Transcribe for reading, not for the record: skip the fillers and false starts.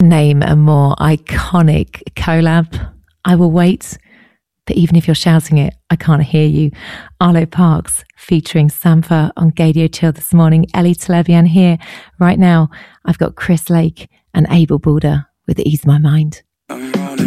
name a more iconic collab. I Will Wait, but even if you're shouting it, I can't hear you. Arlo Parks featuring Sampha on Gadio Chill this morning. Ellie Televian here. Right now, I've got Chris Lake and Abel Builder with Ease My Mind.